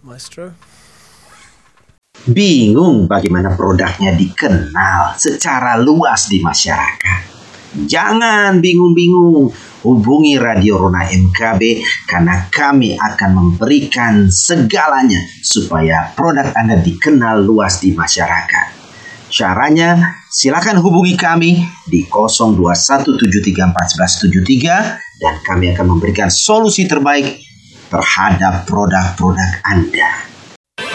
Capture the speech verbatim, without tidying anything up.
Maestro? Bingung bagaimana produknya dikenal secara luas di masyarakat? Jangan bingung-bingung, hubungi Radio Rona M K B karena kami akan memberikan segalanya supaya produk Anda dikenal luas di masyarakat. Caranya, silakan hubungi kami di nol dua satu tujuh tiga empat satu tujuh tiga dan kami akan memberikan solusi terbaik terhadap produk-produk Anda.